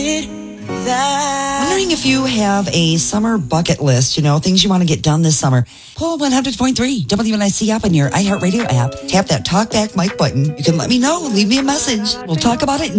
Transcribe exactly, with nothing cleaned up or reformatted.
Wondering if you have a summer bucket list, you know, things you want to get done this summer. Pull one hundred point three W N I C up on your iHeartRadio app. Tap that talk back mic button. You can let me know. Leave me a message. We'll talk about it in